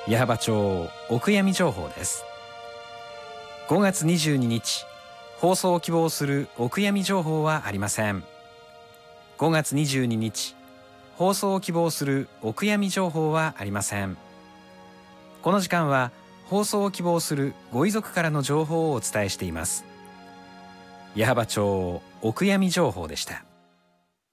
矢巾町お悔やみ情報です。5月22日、放送を希望するお悔やみ情報はありません。5月22日、放送を希望するお悔やみ情報はありません。この時間は放送を希望するご遺族からの情報をお伝えしています。矢巾町お悔やみ情報でした。